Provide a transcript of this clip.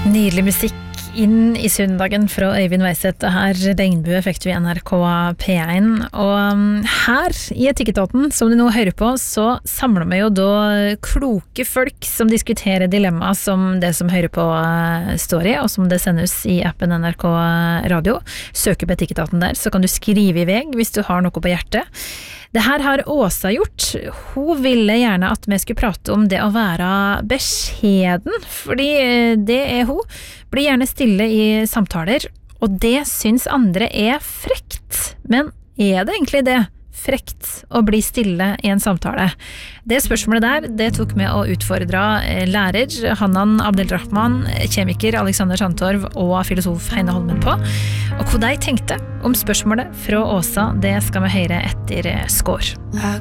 Nydelig musikk inn i søndagen fra Øyvind Weiseth, og her Regnbueeffekt ved NRK P1. Og her i Etikketaten, som du nå hører på, så samler vi jo da kloke folk som diskuterer dilemma som det som hører på står i, og som det sendes i appen NRK Radio. Søker på Etikketaten der, så kan du skrive i vei hvis du har noe på hjertet. Det her har Åsa gjort. Hun ville gjerne at vi skulle prate om det å være beskjeden, fordi det hun. Blir gjerne stille i samtaler, og det syns andre frekt. Men det egentlig det? Frekt å bli stille i en samtale? Det spørsmålet der, det tok med å utfordre lærer Hanan Abdelrahman, kjemiker Alexander Sandtorv og filosof Heine Holmen på. Og hva de tenkte om spørsmålet fra Åsa, det skal vi høre etter skår. I